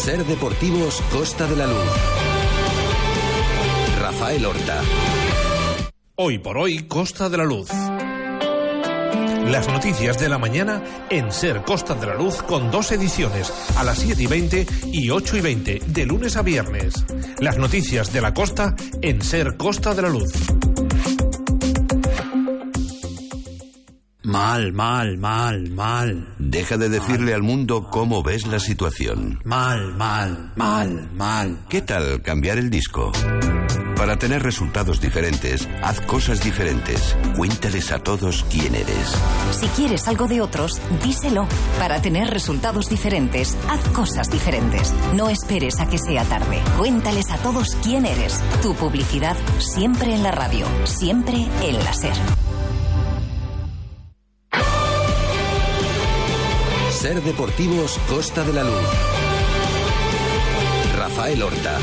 Ser Deportivos Costa de la Luz. Rafael Horta. Hoy por hoy, Costa de la Luz. Las noticias de la mañana en Ser Costa de la Luz, con 2 ediciones, a las 7:20 y 8:20, de lunes a viernes. Las noticias de la costa en Ser Costa de la Luz. Mal. Deja de decirle al mundo cómo ves la situación. Mal. ¿Qué tal cambiar el disco? Para tener resultados diferentes, haz cosas diferentes. Cuéntales a todos quién eres. Si quieres algo de otros, díselo. Para tener resultados diferentes, haz cosas diferentes. No esperes a que sea tarde. Cuéntales a todos quién eres. Tu publicidad siempre en la radio, siempre en la SER. Ser Deportivos Costa de la Luz. Rafael Horta.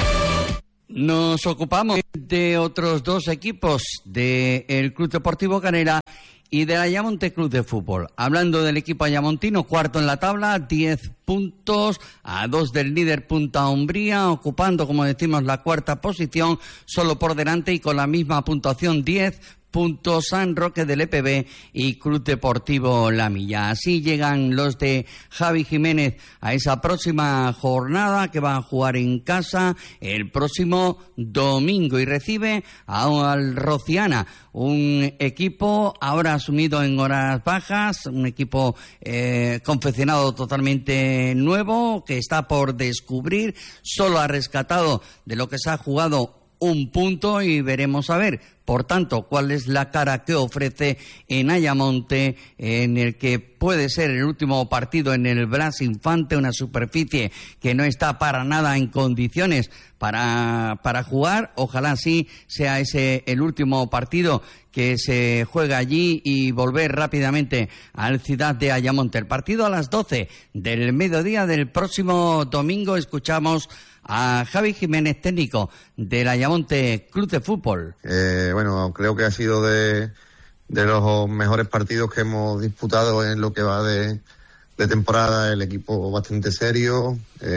Nos ocupamos de otros 2 equipos, del Club Deportivo Canera y del Ayamonte Club de Fútbol. Hablando del equipo ayamontino, cuarto en la tabla, 10 puntos, a 2 del líder Punta Umbría, ocupando, como decimos, la 4ª posición, solo por delante y con la misma puntuación, 10 puntos San Roque del EPB y Club Deportivo La Milla. Así llegan los de Javi Jiménez a esa próxima jornada que van a jugar en casa el próximo domingo y recibe al Rociana, un equipo ahora asumido en horas bajas, un equipo confeccionado totalmente nuevo que está por descubrir, solo ha rescatado de lo que se ha jugado 1 punto y veremos a ver, por tanto, cuál es la cara que ofrece en Ayamonte, en el que puede ser el último partido en el Blas Infante, una superficie que no está para nada en condiciones para jugar. Ojalá sí sea ese el último partido que se juega allí y volver rápidamente al Ciudad de Ayamonte. El partido a las 12 del mediodía del próximo domingo. Escuchamos a Javi Jiménez, técnico del Ayamonte Club de Fútbol. Bueno, creo que ha sido de los mejores partidos que hemos disputado en lo que va de temporada. El equipo bastante serio,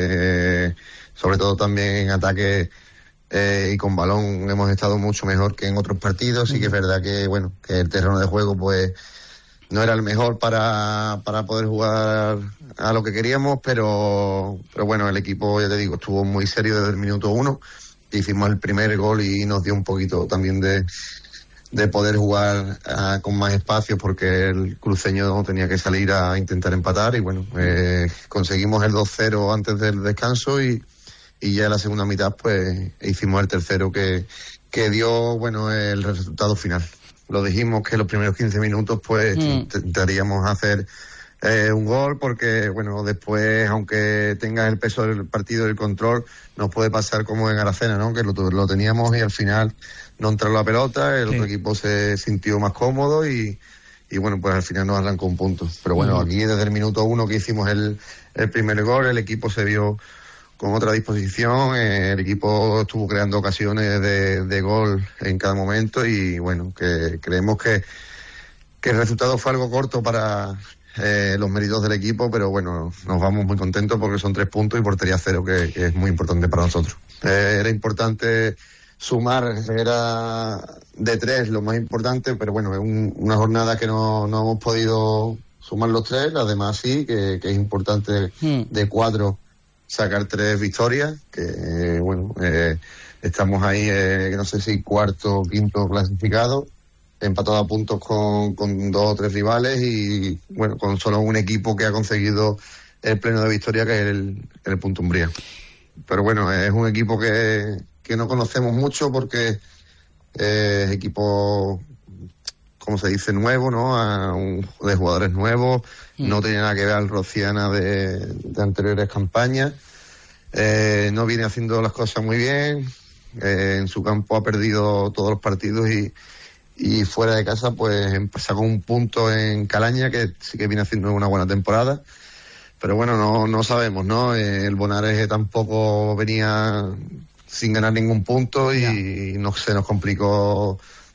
sobre todo también en ataque y con balón hemos estado mucho mejor que en otros partidos. Sí que es verdad que que el terreno de juego pues no era el mejor para poder jugar a lo que queríamos, pero bueno, el equipo, ya te digo, estuvo muy serio desde el minuto 1. Hicimos el primer gol y nos dio un poquito también de poder jugar con más espacio, porque el cruceño tenía que salir a intentar empatar y conseguimos el 2-0 antes del descanso y ya en la segunda mitad pues hicimos el tercero que dio el resultado final. Lo dijimos que los primeros 15 minutos pues intentaríamos hacer un gol, porque después, aunque tengas el peso del partido y el control, nos puede pasar como en Aracena, ¿no? Que lo teníamos y al final no entró la pelota, el otro equipo se sintió más cómodo y pues al final nos arrancó un punto. Pero aquí desde el minuto 1 que hicimos el primer gol, el equipo se vio con otra disposición, el equipo estuvo creando ocasiones de gol en cada momento y que creemos que el resultado fue algo corto para los méritos del equipo, pero nos vamos muy contentos porque son 3 puntos y portería 0, que es muy importante para nosotros. Era importante sumar, era de 3 lo más importante, pero es una jornada que no hemos podido sumar los 3, además sí, que es importante de 4 sacar 3 victorias, que estamos ahí, no sé si 4º o 5º clasificado, empatado a puntos con 2 o 3 rivales y con solo un equipo que ha conseguido el pleno de victoria, que es el Punta Umbría. Pero es un equipo que no conocemos mucho porque es equipo, como se dice, nuevo, ¿no? De jugadores nuevos, no tenía nada que ver al Rociana de anteriores campañas, no viene haciendo las cosas muy bien, en su campo ha perdido todos los partidos y fuera de casa pues sacó un punto en Calaña, que sí que viene haciendo una buena temporada, pero no sabemos, ¿no? El Bonares tampoco venía sin ganar ningún punto y se nos complicó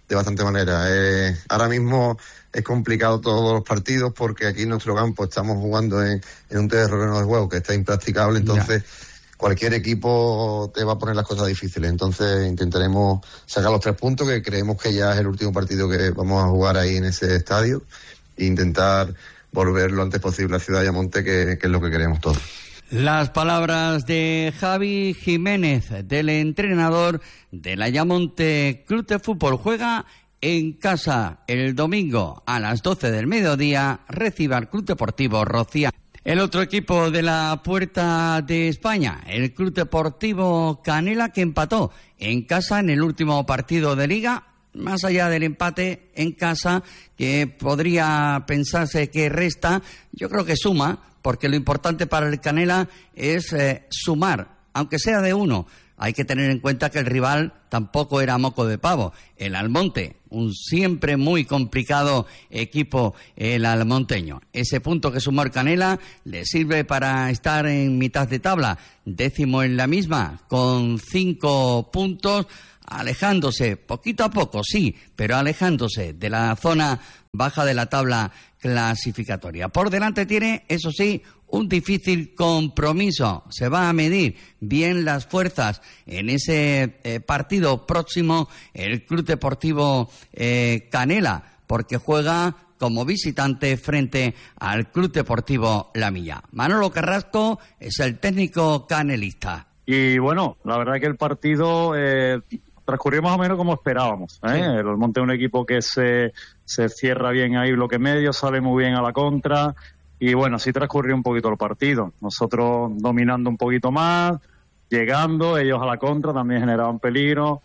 de bastante manera. Ahora mismo es complicado todos los partidos porque aquí en nuestro campo estamos jugando en un terreno de juego que está impracticable, entonces cualquier equipo te va a poner las cosas difíciles. Entonces intentaremos sacar los 3 puntos, que creemos que ya es el último partido que vamos a jugar ahí en ese estadio, e intentar volver lo antes posible a Ciudad Ayamonte, que es lo que queremos todos. Las palabras de Javi Jiménez, del entrenador del Ayamonte Club de Fútbol. Juega en casa el domingo a las 12 del mediodía, recibe al Club Deportivo Rocía. El otro equipo de la Puerta de España, el Club Deportivo Canela, que empató en casa en el último partido de Liga. Más allá del empate en casa, que podría pensarse que resta, yo creo que suma, porque lo importante para el Canela es sumar, aunque sea de 1. Hay que tener en cuenta que el rival tampoco era moco de pavo. El Almonte, un siempre muy complicado equipo, el almonteño. Ese punto que sumó el Canela le sirve para estar en mitad de tabla, 10º en la misma, con 5 puntos, alejándose poquito a poco, sí, pero alejándose de la zona baja de la tabla clasificatoria. Por delante tiene, eso sí, un difícil compromiso. Se va a medir bien las fuerzas en ese partido próximo el Club Deportivo Canela, porque juega como visitante frente al Club Deportivo La Milla. Manolo Carrasco es el técnico canelista. Y bueno, la verdad es que el partido transcurrió más o menos como esperábamos, ¿eh? Sí. El Almonte es un equipo que se cierra bien ahí bloque medio, sale muy bien a la contra, y bueno, así transcurrió un poquito el partido. Nosotros dominando un poquito más, llegando, ellos a la contra también generaban peligro.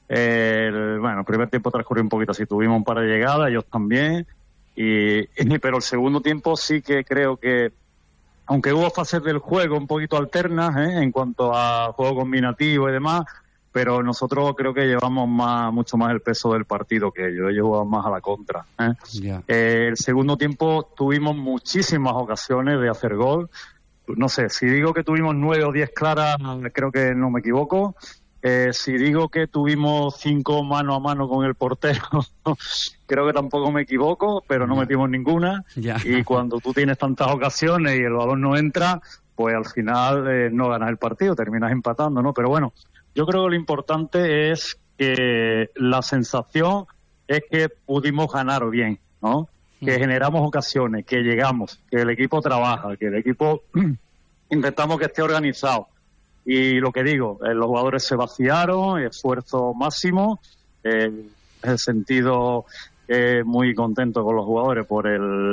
El primer tiempo transcurrió un poquito así, tuvimos un par de llegadas, ellos también, pero el segundo tiempo sí que creo que, aunque hubo fases del juego un poquito alternas, en cuanto a juego combinativo y demás, pero nosotros creo que llevamos mucho más el peso del partido que ellos jugaban más a la contra. El segundo tiempo tuvimos muchísimas ocasiones de hacer gol. No sé, si digo que tuvimos 9 o 10 claras, creo que no me equivoco. Si digo que tuvimos 5 mano a mano con el portero, creo que tampoco me equivoco, pero no metimos ninguna. Y cuando tú tienes tantas ocasiones y el balón no entra, pues al final no ganas el partido, terminas empatando, ¿no? Pero bueno, yo creo que lo importante es que la sensación es que pudimos ganar bien, ¿no? Que generamos ocasiones, que llegamos, que el equipo trabaja, que el equipo intentamos que esté organizado. Y lo que digo, los jugadores se vaciaron, esfuerzo máximo, en el sentido muy contento con los jugadores por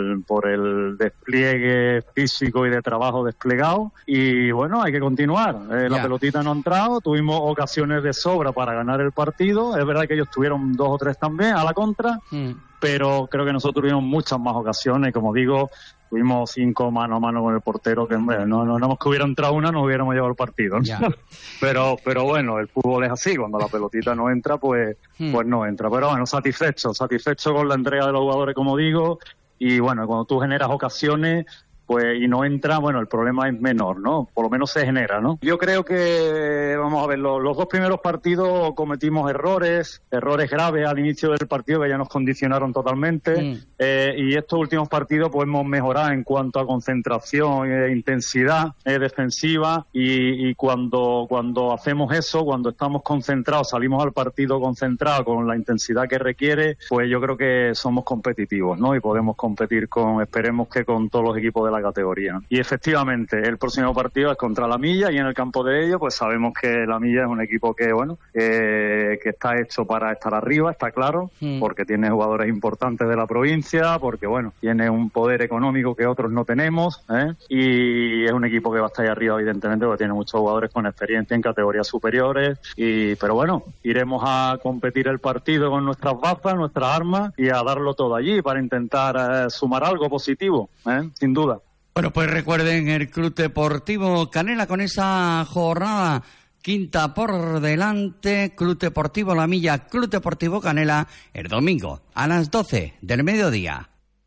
el despliegue físico y de trabajo desplegado. Y bueno, hay que continuar. La pelotita no ha entrado, tuvimos ocasiones de sobra para ganar el partido. Es verdad que ellos tuvieron 2 o 3 también a la contra, pero creo que nosotros tuvimos muchas más ocasiones. Como digo, tuvimos 5 mano a mano con el portero, que no que hubiera entrado una, nos hubiéramos llevado el partido, ¿no? pero bueno, el fútbol es así, cuando la pelotita no entra, pues no entra. Pero bueno, satisfecho con la entrega de los jugadores, como digo, y bueno, cuando tú generas ocasiones, pues y no entra, bueno, el problema es menor, ¿no? Por lo menos se genera, ¿no? Yo creo que, vamos a ver, los 2 primeros partidos cometimos errores graves al inicio del partido que ya nos condicionaron totalmente, y estos últimos partidos pues hemos mejorado en cuanto a concentración e intensidad defensiva, y cuando hacemos eso, cuando estamos concentrados, salimos al partido concentrados con la intensidad que requiere, pues yo creo que somos competitivos, ¿no? Y podemos competir esperemos que con todos los equipos de la categoría. Y efectivamente, el próximo partido es contra La Milla, y en el campo de ellos, pues sabemos que La Milla es un equipo que, bueno, que está hecho para estar arriba, está claro, porque tiene jugadores importantes de la provincia, porque, bueno, tiene un poder económico que otros no tenemos, y es un equipo que va a estar ahí arriba, evidentemente, porque tiene muchos jugadores con experiencia en categorías superiores, pero bueno, iremos a competir el partido con nuestras bazas, nuestras armas, y a darlo todo allí para intentar sumar algo positivo, sin duda. Bueno, pues recuerden, el Club Deportivo Canela con esa jornada quinta por delante, Club Deportivo La Milla, Club Deportivo Canela, el domingo a las 12 del mediodía.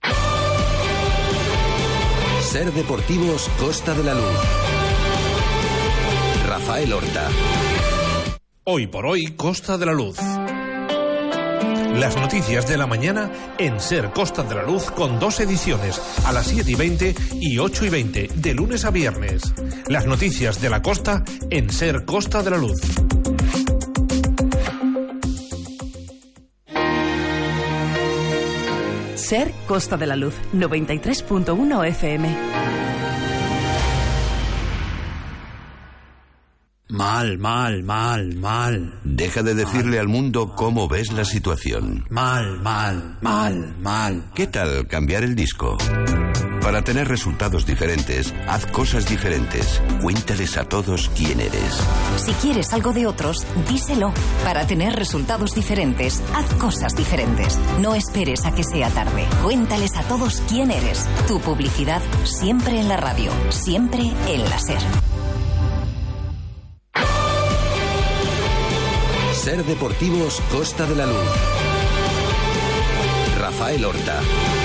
Ser Deportivos Costa de la Luz. Rafael Horta. Hoy por hoy, Costa de la Luz. Las noticias de la mañana en Ser Costa de la Luz con 2 ediciones, a las 7:20 y 8:20, de lunes a viernes. Las noticias de la costa en Ser Costa de la Luz. Ser Costa de la Luz, 93.1 FM. Mal. Deja de decirle al mundo cómo ves la situación. Mal. ¿Qué tal cambiar el disco? Para tener resultados diferentes, haz cosas diferentes. Cuéntales a todos quién eres. Si quieres algo de otros, díselo. Para tener resultados diferentes, haz cosas diferentes. No esperes a que sea tarde. Cuéntales a todos quién eres. Tu publicidad siempre en la radio, siempre en la SER. Ser Deportivos Costa de la Luz. Rafael Horta.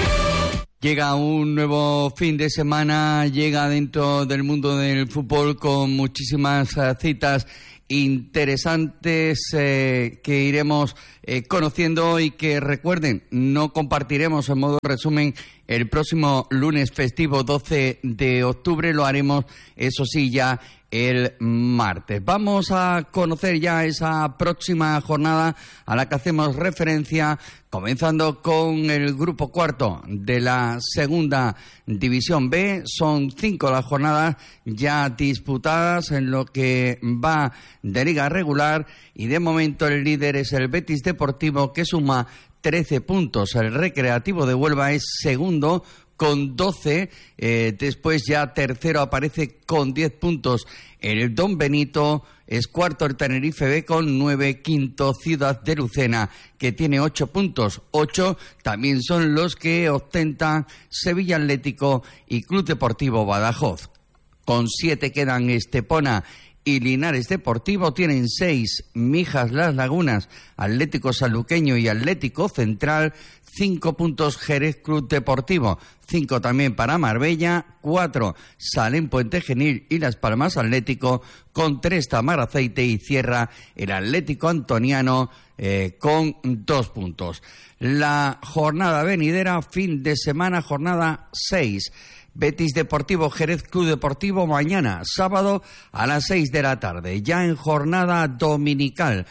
Llega un nuevo fin de semana, llega dentro del mundo del fútbol con muchísimas citas interesantes que iremos conociendo y que, recuerden, no compartiremos en modo resumen el próximo lunes festivo 12 de octubre, lo haremos, eso sí, ya el martes. Vamos a conocer ya esa próxima jornada a la que hacemos referencia, comenzando con el grupo cuarto de la segunda división B. Son 5 las jornadas ya disputadas en lo que va de liga regular y de momento el líder es el Betis Deportivo, que suma 13 puntos. El Recreativo de Huelva es segundo con 12, después ya tercero aparece con 10 puntos el Don Benito, es cuarto el Tenerife B con 9, quinto Ciudad de Lucena, que tiene 8 puntos. 8 también son los que ostentan Sevilla Atlético y Club Deportivo Badajoz. Con 7 quedan Estepona y Linares Deportivo, tienen 6 Mijas Las Lagunas, Atlético Sanluqueño y Atlético Central, 5 puntos Jerez Club Deportivo, 5 también para Marbella, 4 Salem Puente Genil y Las Palmas Atlético, con 3 Tamar Aceite y cierra el Atlético Antoniano con 2 puntos. La jornada venidera, fin de semana, jornada 6. Betis Deportivo, Jerez Club Deportivo, mañana, sábado, a las 6 de la tarde. Ya en jornada dominical,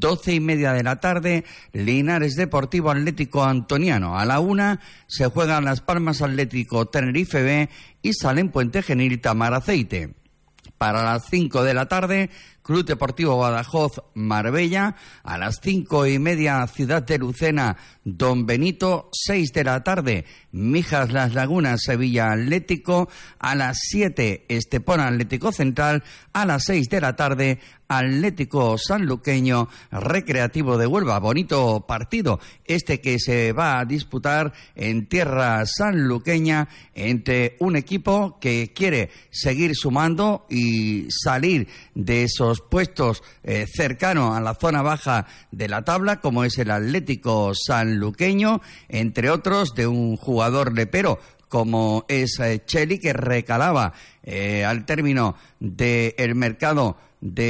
12:30 de la tarde, Linares Deportivo, Atlético Antoniano. A la 1 se juegan Las Palmas Atlético, Tenerife B y Salem Puente Genil, Tamar Aceite. Para las 5 de la tarde, Club Deportivo Badajoz, Marbella. A las 5:30, Ciudad de Lucena, Don Benito. 6 de la tarde, Mijas Las Lagunas, Sevilla Atlético. A las 7, Estepona Atlético Central. A las 6 de la tarde, Atlético Sanluqueño, Recreativo de Huelva. Bonito partido este que se va a disputar en tierra sanluqueña entre un equipo que quiere seguir sumando y salir de esos puestos cercanos a la zona baja de la tabla, como es el Atlético Sanluqueño, entre otros de un jugador lepero como es Cheli, que recalaba al término del mercado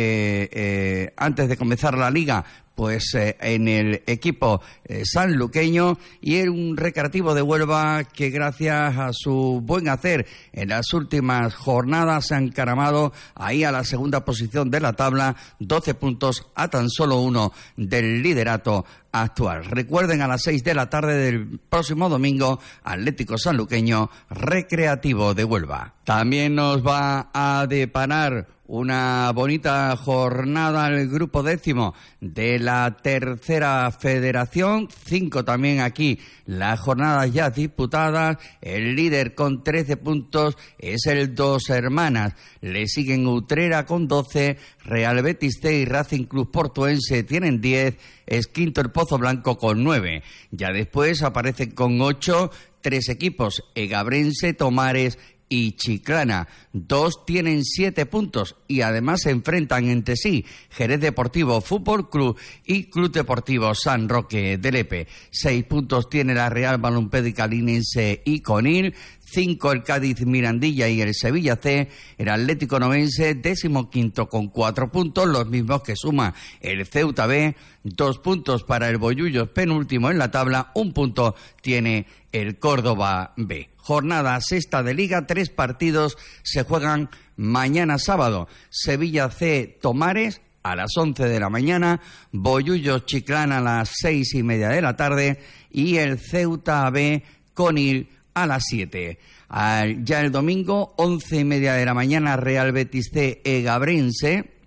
de antes de comenzar la liga, pues en el equipo sanluqueño, y en un Recreativo de Huelva que gracias a su buen hacer en las últimas jornadas se ha encaramado ahí a la segunda posición de la tabla, 12 puntos a tan solo 1 del liderato actual. Recuerden, a las 6 de la tarde del próximo domingo, Atlético Sanluqueño, Recreativo de Huelva. También nos va a deparar una bonita jornada el grupo 10º de la tercera federación. 5 también aquí las jornadas ya disputadas. El líder con 13 puntos es el Dos Hermanas. Le siguen Utrera con 12, Real Betis C y Racing Club Portuense tienen 10, es quinto el Pozo Blanco con 9. Ya después aparecen con 8 3 equipos, Egabrense, Tomares y Chiclana. 2 tienen 7 puntos y además se enfrentan entre sí Jerez Deportivo Fútbol Club y Club Deportivo San Roque de Lepe. 6 puntos tiene la Real Balompédica Linense y Conil. 5 el Cádiz Mirandilla y el Sevilla C. El Atlético Novense 15º con 4 puntos, los mismos que suma el Ceuta B. 2 puntos para el Bollullos, penúltimo en la tabla. 1 punto tiene el Córdoba B. Jornada sexta de Liga, 3 partidos se juegan mañana sábado. Sevilla C Tomares a las 11 de la mañana, Bollullos Chiclana a las 6:30 de la tarde y el Ceuta B Conil a las 7. Ya el domingo, 11:30 de la mañana, Real Betis C Egabrense.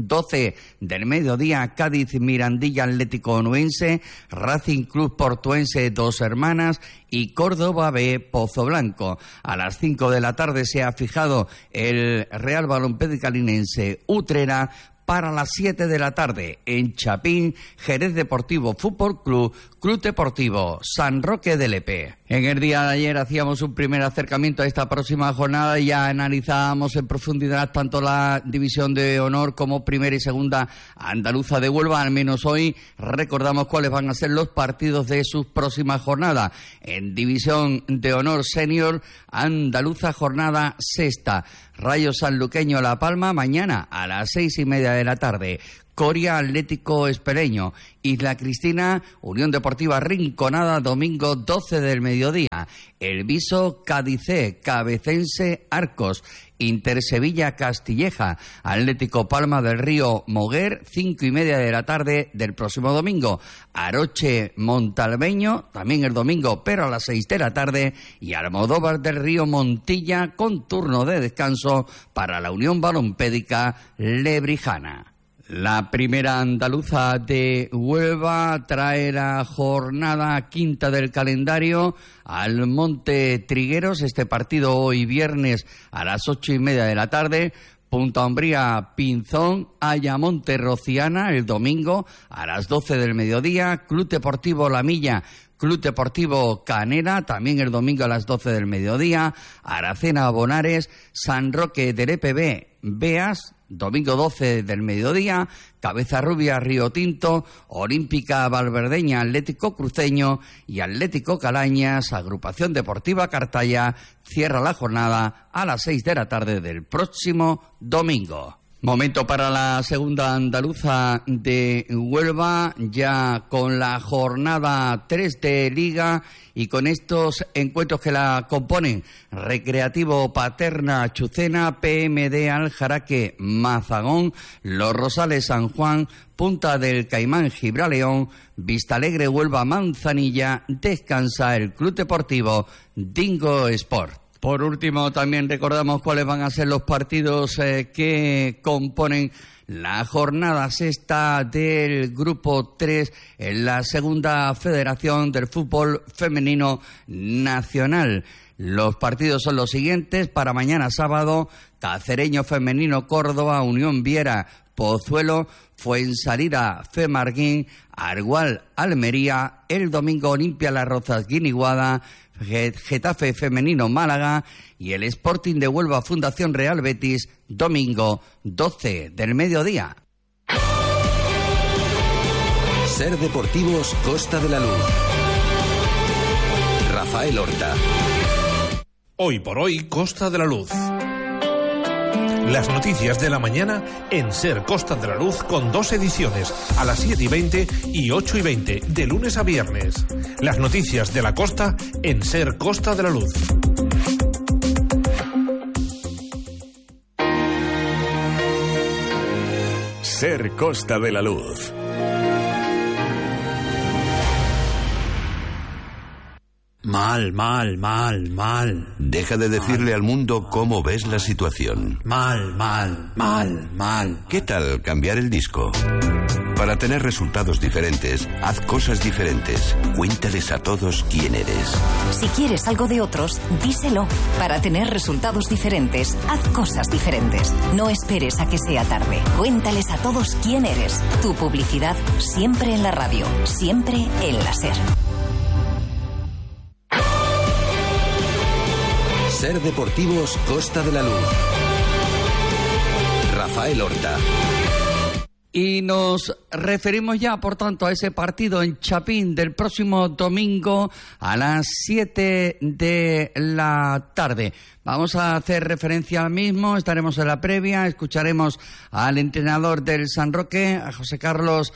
12 del mediodía, Cádiz Mirandilla Atlético Onuense, Racing Club Portuense Dos Hermanas y Córdoba B Pozo Blanco. A las 5 de la tarde se ha fijado el Real Balompédico Linense Utrera. Para las 7 de la tarde, en Chapín, Jerez Deportivo Fútbol Club, Club Deportivo San Roque de Lepe. En el día de ayer hacíamos un primer acercamiento a esta próxima jornada y ya analizábamos en profundidad tanto la División de Honor como Primera y Segunda Andaluza de Huelva. Al menos hoy recordamos cuáles van a ser los partidos de sus próximas jornadas. En División de Honor Senior Andaluza, jornada sexta. Rayo Sanluqueño La Palma mañana a las 6:30 de la tarde. Coria Atlético Espereño. Isla Cristina Unión Deportiva Rinconada domingo 12 del mediodía. El Viso Cádiz Cabecense Arcos. Inter Sevilla Castilleja. Atlético Palma del Río Moguer 5:30 de la tarde del próximo domingo. Aroche Montalbeño también el domingo pero a las 6 de la tarde. Y Almodóvar del Río Montilla con turno de descanso para la Unión Balompédica Lebrijana. La Primera Andaluza de Huelva trae la jornada quinta del calendario al Monte Trigueros. Este partido hoy viernes a las 8:30 de la tarde. Punta Umbría Pinzón, Ayamonte Rociana el domingo a las 12 del mediodía. Club Deportivo La Milla, Club Deportivo Canera, también el domingo a las 12 del mediodía. Aracena Bonares, San Roque del EPB Beas, domingo 12 del mediodía. Cabeza Rubia Río Tinto, Olímpica Valverdeña Atlético Cruceño y Atlético Calañas, Agrupación Deportiva Cartaya, cierra la jornada a las 6 de la tarde del próximo domingo. Momento para la Segunda Andaluza de Huelva, ya con la jornada 3 de Liga y con estos encuentros que la componen: Recreativo Paterna Chucena, PMD Aljaraque Mazagón, Los Rosales San Juan, Punta del Caimán Gibraleón, Vistalegre Huelva Manzanilla. Descansa el Club Deportivo Dingo Sport. Por último, también recordamos cuáles van a ser los partidos que componen la jornada sexta del Grupo 3 en la Segunda Federación del Fútbol Femenino Nacional. Los partidos son los siguientes: para mañana sábado, Cacereño Femenino Córdoba, Unión Viera Pozuelo, Fuensalida Femarguín, Argual Almería. El domingo, Olimpia Las Rozas Guiniguada, Getafe Femenino Málaga y el Sporting de Huelva Fundación Real Betis, domingo 12 del mediodía. Ser Deportivos Costa de la Luz. Rafael Horta. Hoy por hoy, Costa de la Luz. Las noticias de la mañana en Ser Costa de la Luz, con 2 ediciones, a las 7:20 y 8:20, de lunes a viernes. Las noticias de la costa en Ser Costa de la Luz. Ser Costa de la Luz. Mal. Deja de decirle al mundo cómo ves la situación. Mal. ¿Qué tal cambiar el disco? Para tener resultados diferentes, haz cosas diferentes. Cuéntales a todos quién eres. Si quieres algo de otros, díselo. Para tener resultados diferentes, haz cosas diferentes. No esperes a que sea tarde. Cuéntales a todos quién eres. Tu publicidad siempre en la radio, siempre en la SER. Ser Deportivos Costa de la Luz. Rafael Horta. Y nos referimos ya, por tanto, a ese partido en Chapín del próximo domingo a las 7 de la tarde. Vamos a hacer referencia al mismo, estaremos en la previa, escucharemos al entrenador del San Roque, a José Carlos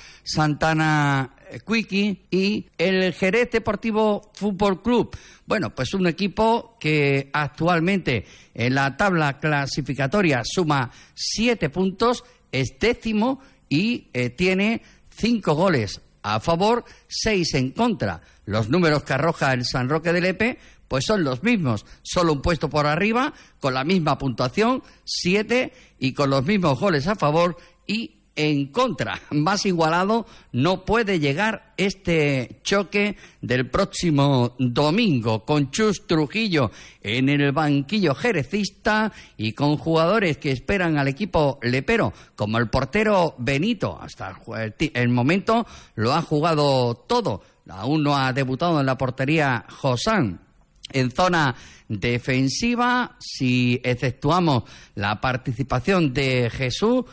Santana Cuiqui, y el Jerez Deportivo Fútbol Club. Bueno, pues un equipo que actualmente en la tabla clasificatoria suma 7 puntos, es 10º y tiene 5 goles a favor, 6 en contra. Los números que arroja el San Roque de Lepe pues son los mismos, solo un puesto por arriba, con la misma puntuación, 7, y con los mismos goles a favor y en contra. Más igualado no puede llegar este choque del próximo domingo, con Chus Trujillo en el banquillo jerecista y con jugadores que esperan al equipo lepero, como el portero Benito. Hasta el momento lo ha jugado todo, aún no ha debutado en la portería Josán. En zona defensiva, si exceptuamos la participación de Jesús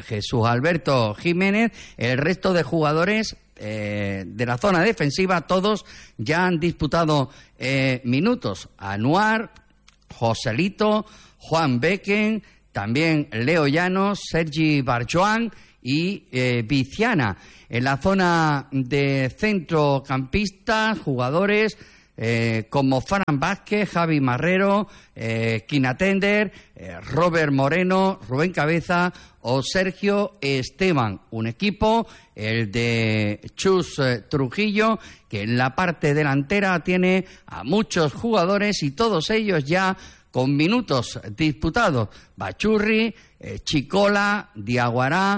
Alberto Jiménez, el resto de jugadores de la zona defensiva, todos ya han disputado minutos. Anuar, Joselito, Juan Becken, también Leo Llanos, Sergi Barjoan y Viciana. En la zona de centrocampistas, jugadores como Fran Vázquez, Javi Marrero, Kina Tender, Robert Moreno, Rubén Cabeza o Sergio Esteban. Un equipo, el de Chus Trujillo, que en la parte delantera tiene a muchos jugadores y todos ellos ya con minutos disputados. Bachurri, Chicola, Diaguará,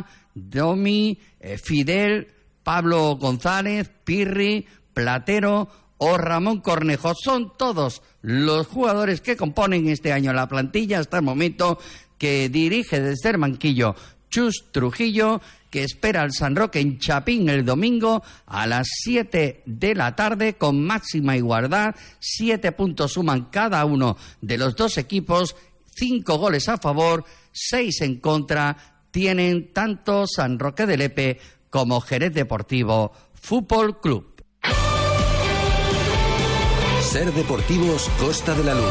Domi, Fidel, Pablo González, Pirri, Platero o Ramón Cornejo. Son todos los jugadores que componen este año la plantilla hasta el momento, que dirige desde el banquillo Chus Trujillo, que espera al San Roque en Chapín el domingo a las 7 de la tarde con máxima igualdad. 7 puntos suman cada uno de los dos equipos, 5 goles a favor, 6 en contra tienen tanto San Roque de Lepe como Jerez Deportivo Fútbol Club. Ser Deportivos Costa de la Luz.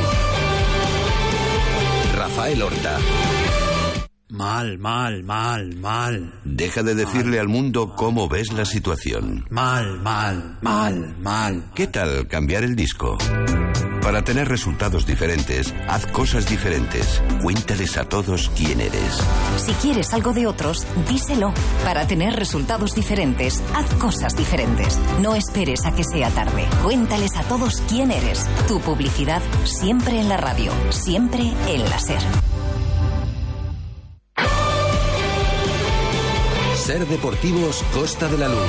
Rafael Horta. Mal. Deja de decirle al mundo cómo ves la situación. Mal. ¿Qué tal cambiar el disco? Para tener resultados diferentes, haz cosas diferentes. Cuéntales a todos quién eres. Si quieres algo de otros, díselo. Para tener resultados diferentes, haz cosas diferentes. No esperes a que sea tarde. Cuéntales a todos quién eres. Tu publicidad siempre en la radio, siempre en la SER. Ser Deportivos Costa de la Luz.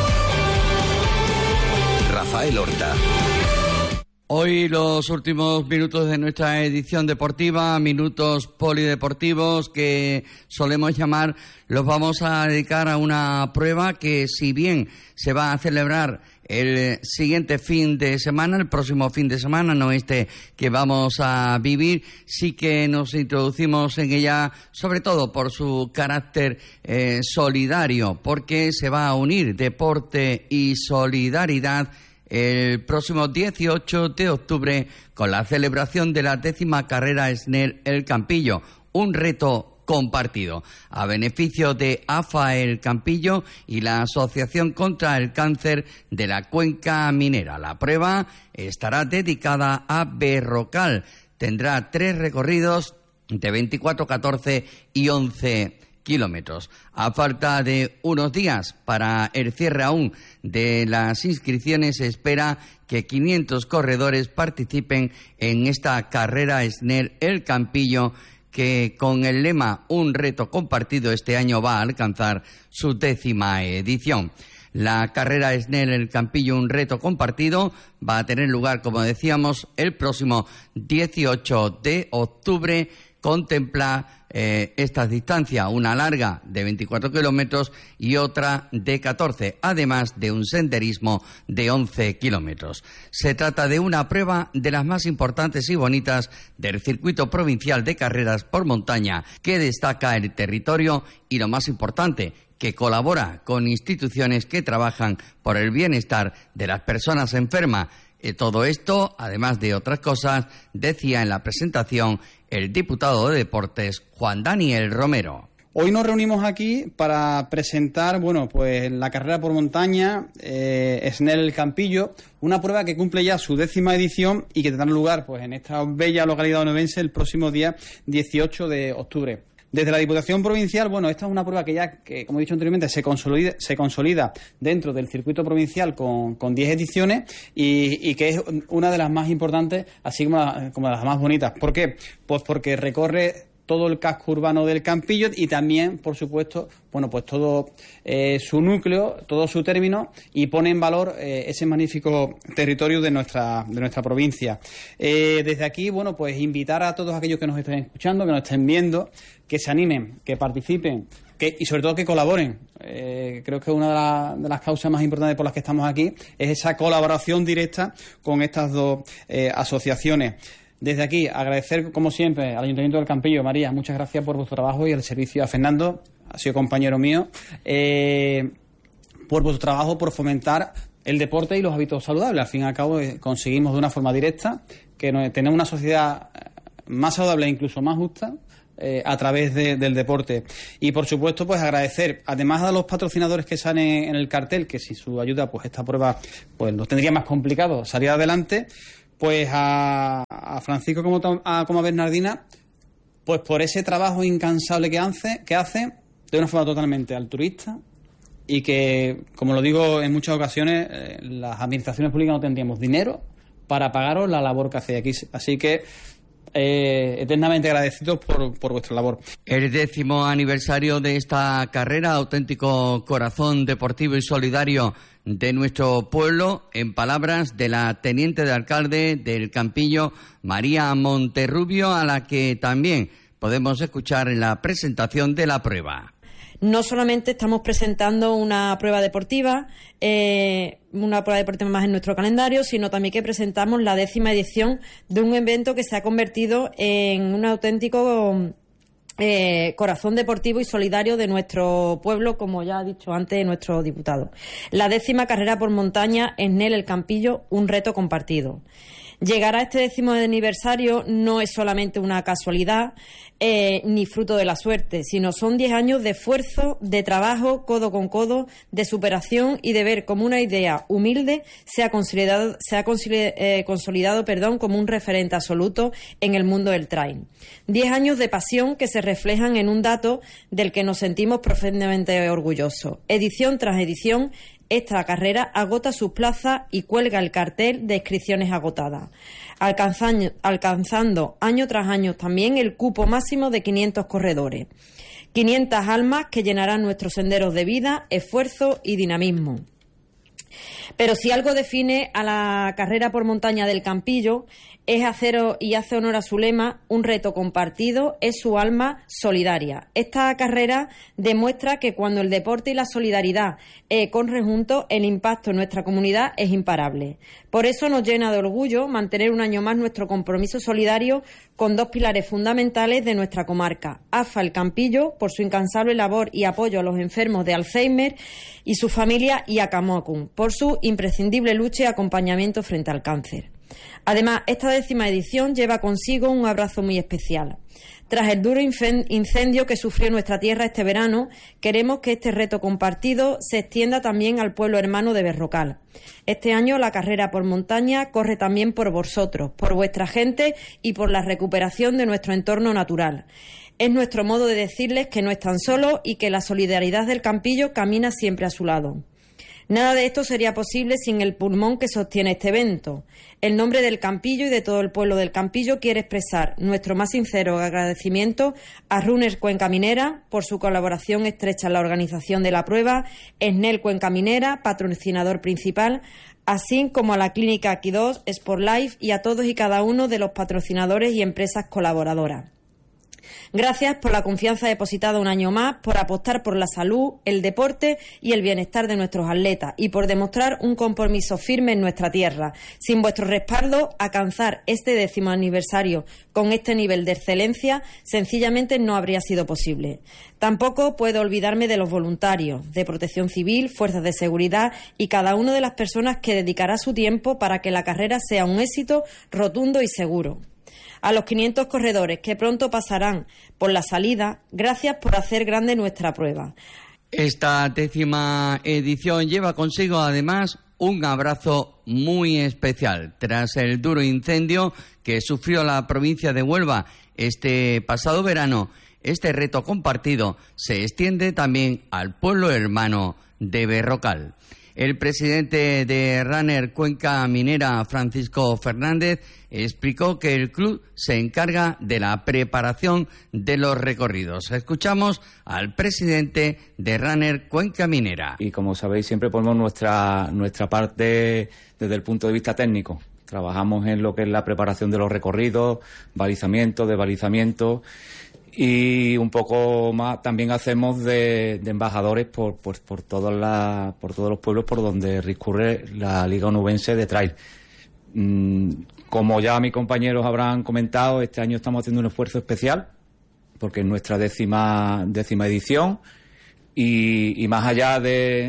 Rafael Horta. Hoy los últimos minutos de nuestra edición deportiva, minutos polideportivos que solemos llamar, los vamos a dedicar a una prueba que, si bien se va a celebrar el siguiente fin de semana, el próximo fin de semana, no este que vamos a vivir, sí que nos introducimos en ella, sobre todo por su carácter solidario, porque se va a unir deporte y solidaridad el próximo 18 de octubre con la celebración de la 10ª carrera SNEL El Campillo, un reto compartido a beneficio de AFA El Campillo y la Asociación contra el Cáncer de la Cuenca Minera. La prueba estará dedicada a Berrocal. Tendrá 3 recorridos de 24, 14 y 11 kilómetros. A falta de unos días para el cierre aún de las inscripciones, se espera que 500 corredores participen en esta carrera SNEL El Campillo, que con el lema Un reto compartido este año va a alcanzar su 10ª edición. La carrera SNEL El Campillo, un reto compartido, va a tener lugar, como decíamos, el próximo 18 de octubre. Contempla esta distancia, una larga de 24 kilómetros y otra de 14, además de un senderismo de 11 kilómetros. Se trata de una prueba de las más importantes y bonitas del circuito provincial de carreras por montaña, que destaca el territorio y, lo más importante, que colabora con instituciones que trabajan por el bienestar de las personas enfermas. Todo esto, además de otras cosas, decía en la presentación el diputado de Deportes, Juan Daniel Romero. Hoy nos reunimos aquí para presentar, pues la carrera por montaña SNEL El Campillo, una prueba que cumple ya su 10ª edición y que tendrá lugar pues en esta bella localidad onubense el próximo día 18 de octubre. Desde la Diputación Provincial, esta es una prueba que como he dicho anteriormente, se consolida dentro del circuito provincial con 10 ediciones y que es una de las más importantes, así como de las más bonitas. ¿Por qué? Pues porque recorre todo el casco urbano del Campillo y también, por supuesto, pues todo su núcleo, todo su término, y pone en valor ese magnífico territorio de nuestra provincia. Desde aquí, pues invitar a todos aquellos que nos estén escuchando, que nos estén viendo, que se animen, que participen, y sobre todo que colaboren. Creo que una de las causas más importantes por las que estamos aquí es esa colaboración directa con estas dos asociaciones. Desde aquí, agradecer, como siempre, al Ayuntamiento del Campillo. María, muchas gracias por vuestro trabajo y el servicio a Fernando, ha sido compañero mío, por vuestro trabajo, por fomentar el deporte y los hábitos saludables. Al fin y al cabo, conseguimos de una forma directa que tenemos una sociedad más saludable e incluso más justa a través del deporte. Y, por supuesto, pues agradecer, además a los patrocinadores que salen en el cartel, que sin su ayuda, pues esta prueba nos tendría más complicado salir adelante. Pues a Francisco como a Bernardina, pues por ese trabajo incansable que hace de una forma totalmente altruista y que, como lo digo en muchas ocasiones, las administraciones públicas no tendríamos dinero para pagaros la labor que hacéis aquí. Así que eternamente agradecidos por vuestra labor. El 10º aniversario de esta carrera, auténtico corazón deportivo y solidario de nuestro pueblo, en palabras de la teniente de alcalde del Campillo, María Monterrubio, a la que también podemos escuchar en la presentación de la prueba. No solamente estamos presentando una prueba deportiva más en nuestro calendario, sino también que presentamos la 10ª edición de un evento que se ha convertido en un auténtico corazón deportivo y solidario de nuestro pueblo, como ya ha dicho antes nuestro diputado. La 10ª carrera por montaña SNEL El Campillo, un reto compartido. Llegar a este 10º aniversario no es solamente una casualidad ni fruto de la suerte, sino son 10 años de esfuerzo, de trabajo codo con codo, de superación y de ver cómo una idea humilde se ha consolidado como un referente absoluto en el mundo del trail. 10 años de pasión que se reflejan en un dato del que nos sentimos profundamente orgullosos. Edición tras edición, esta carrera agota sus plazas y cuelga el cartel de inscripciones agotadas, alcanzando año tras año también el cupo máximo de 500 corredores. 500 almas que llenarán nuestros senderos de vida, esfuerzo y dinamismo. Pero si algo define a la carrera por montaña del Campillo es y hace honor a su lema, un reto compartido, es su alma solidaria. Esta carrera demuestra que cuando el deporte y la solidaridad corren juntos, el impacto en nuestra comunidad es imparable. Por eso nos llena de orgullo mantener un año más nuestro compromiso solidario con dos pilares fundamentales de nuestra comarca. AFA El Campillo, por su incansable labor y apoyo a los enfermos de Alzheimer y su familia, y Acamocum, por su imprescindible lucha y acompañamiento frente al cáncer. Además, esta 10ª edición lleva consigo un abrazo muy especial. Tras el duro incendio que sufrió nuestra tierra este verano, queremos que este reto compartido se extienda también al pueblo hermano de Berrocal. Este año la carrera por montaña corre también por vosotros, por vuestra gente y por la recuperación de nuestro entorno natural. Es nuestro modo de decirles que no están solos y que la solidaridad del Campillo camina siempre a su lado. Nada de esto sería posible sin el pulmón que sostiene este evento. En nombre del Campillo y de todo el pueblo del Campillo quiero expresar nuestro más sincero agradecimiento a Runners Cuenca Minera por su colaboración estrecha en la organización de la prueba, SNEL Cuenca Minera, patrocinador principal, así como a la Clínica Q2, Sport Life y a todos y cada uno de los patrocinadores y empresas colaboradoras. Gracias por la confianza depositada un año más, por apostar por la salud, el deporte y el bienestar de nuestros atletas y por demostrar un compromiso firme en nuestra tierra. Sin vuestro respaldo, alcanzar este 10º aniversario con este nivel de excelencia sencillamente no habría sido posible. Tampoco puedo olvidarme de los voluntarios, de Protección Civil, fuerzas de seguridad y cada una de las personas que dedicará su tiempo para que la carrera sea un éxito rotundo y seguro. A los 500 corredores que pronto pasarán por la salida, gracias por hacer grande nuestra prueba. Esta 10ª edición lleva consigo además un abrazo muy especial tras el duro incendio que sufrió la provincia de Huelva este pasado verano. Este reto compartido se extiende también al pueblo hermano de Berrocal. El presidente de Runner Cuenca Minera, Francisco Fernández, explicó que el club se encarga de la preparación de los recorridos. Escuchamos al presidente de Runner Cuenca Minera. Y como sabéis, siempre ponemos nuestra parte desde el punto de vista técnico. Trabajamos en lo que es la preparación de los recorridos, balizamiento, desbalizamiento. Y un poco más también hacemos de embajadores por todos los pueblos por donde discurre la Liga Onubense de Trail. Como ya mis compañeros habrán comentado, este año estamos haciendo un esfuerzo especial porque es nuestra décima edición y más allá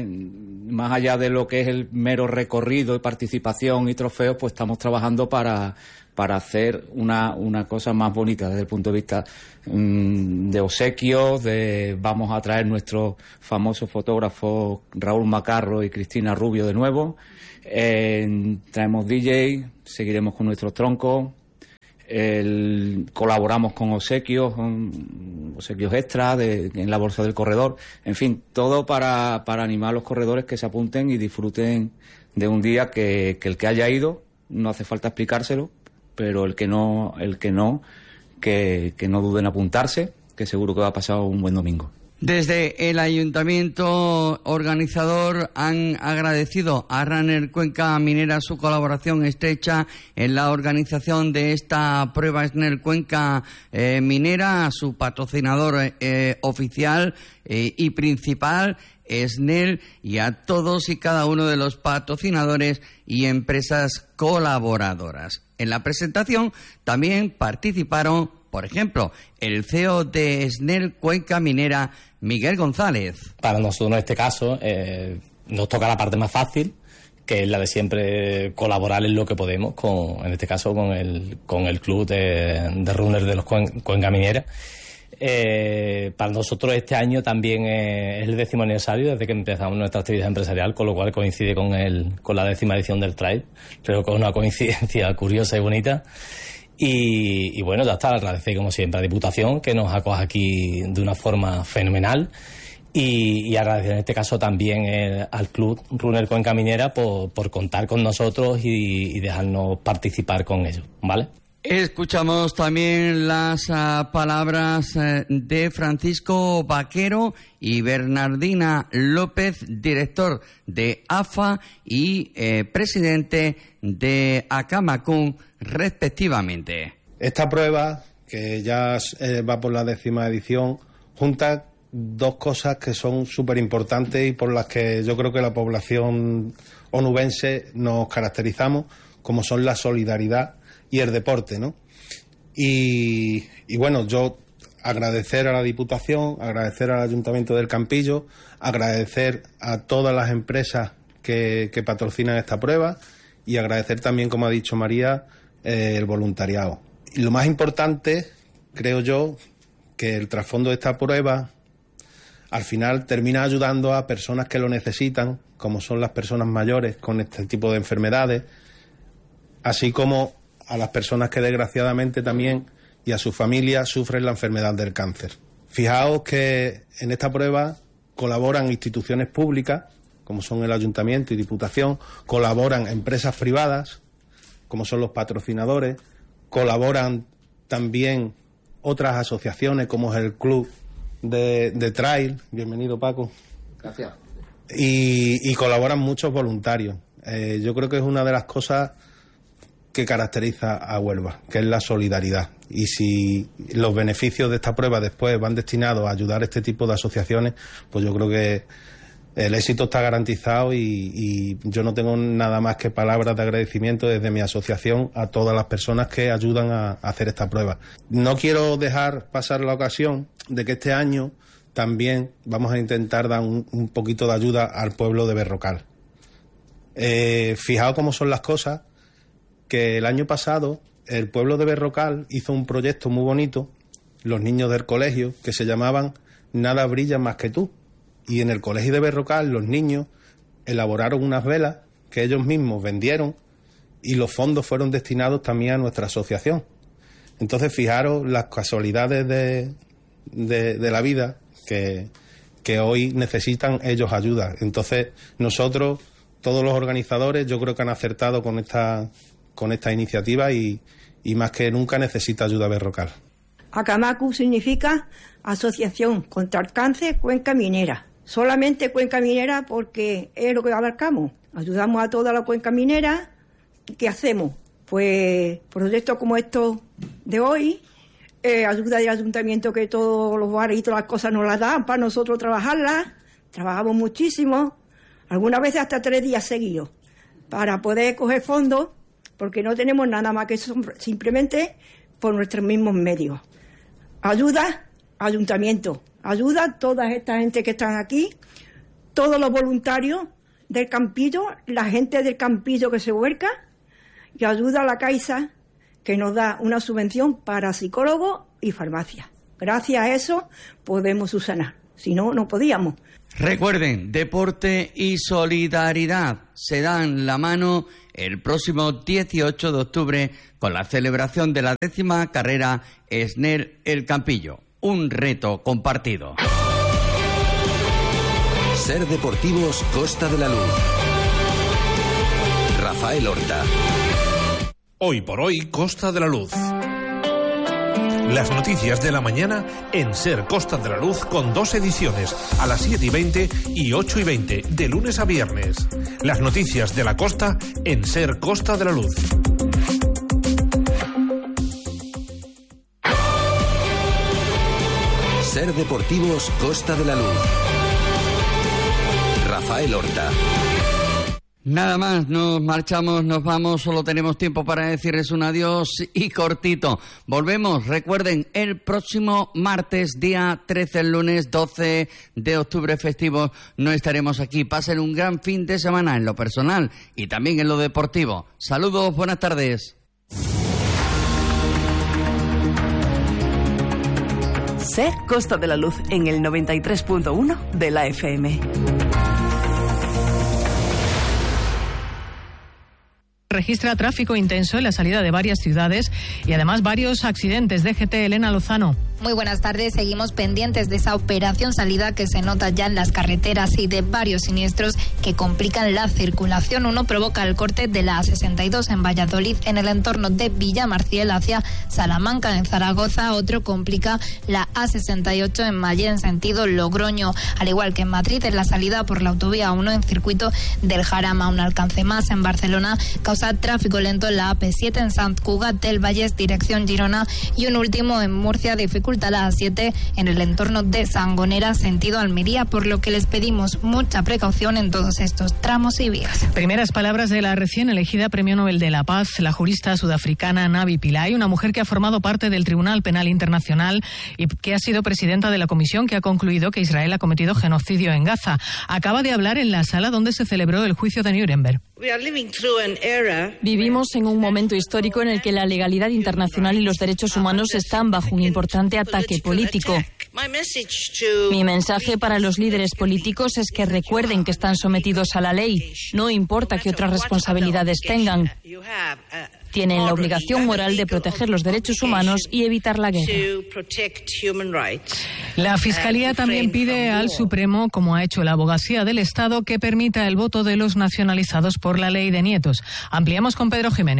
de lo que es el mero recorrido y participación y trofeos, pues estamos trabajando para hacer una cosa más bonita desde el punto de vista de obsequios, vamos a traer nuestros famosos fotógrafos Raúl Macarro y Cristina Rubio de nuevo, traemos DJ, seguiremos con nuestros troncos, colaboramos con obsequios extra en la bolsa del corredor, en fin, todo para animar a los corredores que se apunten y disfruten de un día que el que haya ido, no hace falta explicárselo, pero el que no duden en apuntarse, que seguro que va a pasar un buen domingo. Desde el ayuntamiento organizador han agradecido a Runner Cuenca Minera su colaboración estrecha en la organización de esta prueba SNEL Cuenca Minera, a su patrocinador oficial y principal, SNEL, y a todos y cada uno de los patrocinadores y empresas colaboradoras. En la presentación también participaron, por ejemplo, el CEO de SNEL Cuenca Minera, Miguel González. Para nosotros, en este caso, nos toca la parte más fácil, que es la de siempre colaborar en lo que podemos, en este caso con el club de runners de los Cuenca Minera. Para nosotros este año también es el 10º aniversario desde que empezamos nuestra actividad empresarial, con lo cual coincide con la 10ª edición del Trail. Creo que es una coincidencia curiosa y bonita. Y bueno, ya está, agradecer como siempre a Diputación que nos acoge aquí de una forma fenomenal y agradecer en este caso también al Club Runner Cuenca Minera por contar con nosotros y dejarnos participar con ellos, ¿vale? Escuchamos también las palabras de Francisco Vaquero y Bernardina López, director de AFA y presidente de Acamacún, respectivamente. Esta prueba, que ya va por la 10ª edición, junta dos cosas que son súper importantes y por las que yo creo que la población onubense nos caracterizamos, como son la solidaridad y el deporte, ¿no? Y bueno, yo agradecer a la Diputación, agradecer al Ayuntamiento del Campillo, agradecer a todas las empresas que patrocinan esta prueba y agradecer también, como ha dicho María, el voluntariado. Y lo más importante, creo yo, que el trasfondo de esta prueba al final termina ayudando a personas que lo necesitan, como son las personas mayores con este tipo de enfermedades, así como a las personas que desgraciadamente también y a sus familias sufren la enfermedad del cáncer. Fijaos que en esta prueba colaboran instituciones públicas, como son el Ayuntamiento y Diputación, colaboran empresas privadas, como son los patrocinadores, colaboran también otras asociaciones, como es el Club de Trail. Bienvenido, Paco. Gracias. Y colaboran muchos voluntarios. Yo creo que es una de las cosas que caracteriza a Huelva, que es la solidaridad. Y si los beneficios de esta prueba después van destinados a ayudar a este tipo de asociaciones, pues yo creo que el éxito está garantizado y yo no tengo nada más que palabras de agradecimiento desde mi asociación a todas las personas que ayudan a hacer esta prueba. No quiero dejar pasar la ocasión de que este año también vamos a intentar dar un poquito de ayuda al pueblo de Berrocal. Fijaos cómo son las cosas, que el año pasado el pueblo de Berrocal hizo un proyecto muy bonito, los niños del colegio, que se llamaban Nada brilla más que tú. Y en el colegio de Berrocal los niños elaboraron unas velas que ellos mismos vendieron y los fondos fueron destinados también a nuestra asociación. Entonces, fijaros las casualidades de la vida que hoy necesitan ellos ayuda. Entonces, nosotros, todos los organizadores, yo creo que han acertado con esta iniciativa y más que nunca necesita ayuda Berrocal. Acamacu significa Asociación contra el Cáncer Cuenca Minera. Solamente Cuenca Minera porque es lo que abarcamos. Ayudamos a toda la cuenca minera. ¿Qué hacemos? Pues proyectos como estos de hoy, ayuda del ayuntamiento, que todos los bares y todas las cosas nos las dan para nosotros trabajarlas. Trabajamos muchísimo, algunas veces hasta 3 días seguidos, para poder coger fondos, porque no tenemos nada más que simplemente por nuestros mismos medios. Ayuda ayuntamiento, ayuda a toda esta gente que están aquí, todos los voluntarios del Campillo, la gente del Campillo que se vuelca, y ayuda a la Caixa, que nos da una subvención para psicólogos y farmacia. Gracias a eso podemos subsanar, si no, no podíamos. Recuerden, deporte y solidaridad se dan la mano el próximo 18 de octubre con la celebración de la 10ª carrera SNEL El Campillo. Un reto compartido. Ser Deportivos Costa de la Luz. Rafael Horta. Hoy por hoy, Costa de la Luz. Las noticias de la mañana en Ser Costa de la Luz, con 2 ediciones, a las 7:20 y 8:20, de lunes a viernes. Las noticias de la costa en Ser Costa de la Luz. Ser Deportivos Costa de la Luz. Rafael Horta. Nada más, nos marchamos, nos vamos, solo tenemos tiempo para decirles un adiós y cortito. Volvemos, recuerden, el próximo martes, día 13, el lunes 12 de octubre festivo, no estaremos aquí. Pasen un gran fin de semana en lo personal y también en lo deportivo. Saludos, buenas tardes. Ser Costa de la Luz en el 93.1 de la FM. Registra tráfico intenso en la salida de varias ciudades y además varios accidentes. DGT, Elena Lozano. Muy buenas tardes. Seguimos pendientes de esa operación salida que se nota ya en las carreteras y de varios siniestros que complican la circulación. Uno provoca el corte de la A62 en Valladolid en el entorno de Villamarciel hacia Salamanca en Zaragoza. Otro complica la A68 en Mallén en sentido Logroño. Al igual que en Madrid, en la salida por la autovía 1 en circuito del Jarama. Un alcance más en Barcelona causa tráfico lento en la AP7 en Sant Cugat del Vallès dirección Girona. Y un último en Murcia dificulta la A7 en el entorno de Sangonera sentido Almería, por lo que les pedimos mucha precaución en todos estos tramos y vías. Primeras palabras de la recién elegida Premio Nobel de la Paz, la jurista sudafricana Navi Pillay, una mujer que ha formado parte del Tribunal Penal Internacional y que ha sido presidenta de la comisión que ha concluido que Israel ha cometido genocidio en Gaza. Acaba de hablar en la sala donde se celebró el juicio de Nuremberg. Vivimos en un momento histórico en el que la legalidad internacional y los derechos humanos están bajo un importante ataque político. Mi mensaje para los líderes políticos es que recuerden que están sometidos a la ley, no importa qué otras responsabilidades tengan. Tienen la obligación moral de proteger los derechos humanos y evitar la guerra. La Fiscalía también pide al Supremo, como ha hecho la Abogacía del Estado, que permita el voto de los nacionalizados por la ley de nietos. Ampliamos con Pedro Jiménez.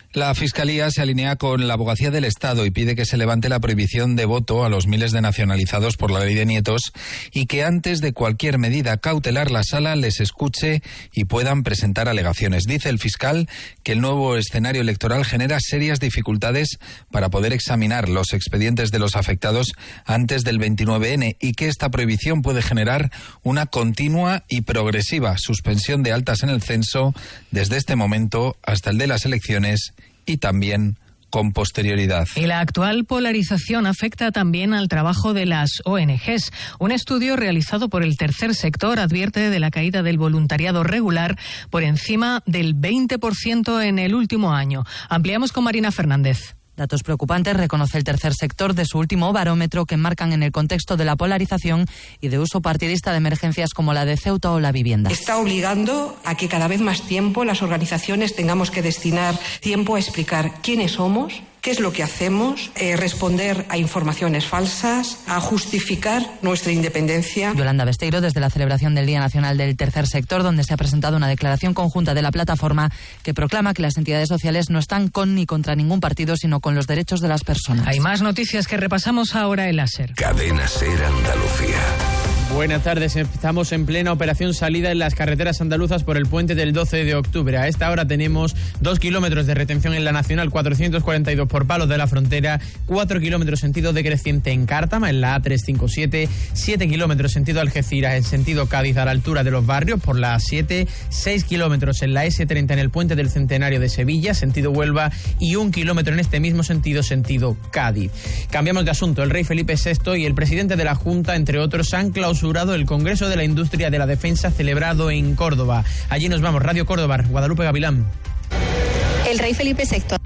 La Fiscalía se alinea con la Abogacía del Estado y pide que se levante la prohibición de voto a los miles de nacionalizados por la ley de nietos y que antes de cualquier medida cautelar la Sala les escuche y puedan presentar alegaciones. Dice el fiscal que el nuevo escenario electoral genera serias dificultades para poder examinar los expedientes de los afectados antes del 29N y que esta prohibición puede generar una continua y progresiva suspensión de altas en el censo desde este momento hasta el de las elecciones y también con posterioridad. Y la actual polarización afecta también al trabajo de las ONGs. Un estudio realizado por el tercer sector advierte de la caída del voluntariado regular por encima del 20% en el último año. Ampliamos con Marina Fernández. Datos preocupantes reconoce el tercer sector de su último barómetro que enmarcan en el contexto de la polarización y de uso partidista de emergencias como la de Ceuta o la vivienda. Está obligando a que cada vez más tiempo las organizaciones tengamos que destinar tiempo a explicar quiénes somos, qué es lo que hacemos, responder a informaciones falsas, a justificar nuestra independencia. Yolanda Besteiro, desde la celebración del Día Nacional del Tercer Sector, donde se ha presentado una declaración conjunta de la plataforma que proclama que las entidades sociales no están con ni contra ningún partido, sino con los derechos de las personas. Hay más noticias que repasamos ahora en la SER. Cadena SER Andalucía. Buenas tardes, estamos en plena operación salida en las carreteras andaluzas por el puente del 12 de octubre. A esta hora tenemos 2 kilómetros de retención en la Nacional 442 por Palos de la Frontera, 4 kilómetros sentido decreciente en Cártama, en la A357, 7 kilómetros sentido Algeciras, en sentido Cádiz a la altura de los barrios por la A7, 6 kilómetros en la S30 en el puente del Centenario de Sevilla, sentido Huelva, y 1 kilómetro en este mismo sentido, sentido Cádiz. Cambiamos de asunto. El rey Felipe VI y el presidente de la Junta, entre otros, han clausurado el Congreso de la Industria de la Defensa celebrado en Córdoba. Allí nos vamos, Radio Córdoba, Guadalupe Gavilán. El rey Felipe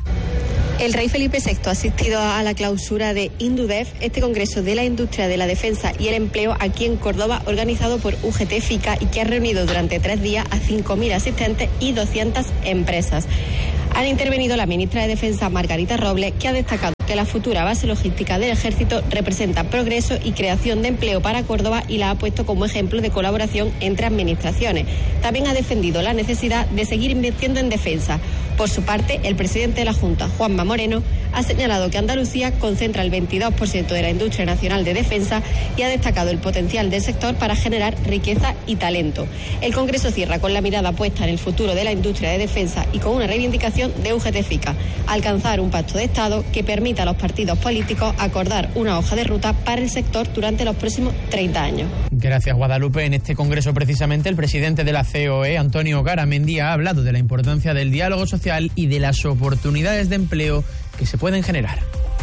VI ha asistido a la clausura de Indudef, este Congreso de la Industria de la Defensa y el Empleo aquí en Córdoba, organizado por UGT FICA y que ha reunido durante 3 días a 5.000 asistentes y 200 empresas. Han intervenido la ministra de Defensa, Margarita Robles, que ha destacado que la futura base logística del Ejército representa progreso y creación de empleo para Córdoba y la ha puesto como ejemplo de colaboración entre administraciones. También ha defendido la necesidad de seguir invirtiendo en defensa. Por su parte, el presidente de la Junta, Juanma Moreno, ha señalado que Andalucía concentra el 22% de la industria nacional de defensa y ha destacado el potencial del sector para generar riqueza y talento. El Congreso cierra con la mirada puesta en el futuro de la industria de defensa y con una reivindicación de UGT-FICA, alcanzar un pacto de Estado que permita a los partidos políticos acordar una hoja de ruta para el sector durante los próximos 30 años. Gracias, Guadalupe. En este Congreso, precisamente, el presidente de la COE, Antonio Garamendi, ha hablado de la importancia del diálogo social y de las oportunidades de empleo que se pueden generar.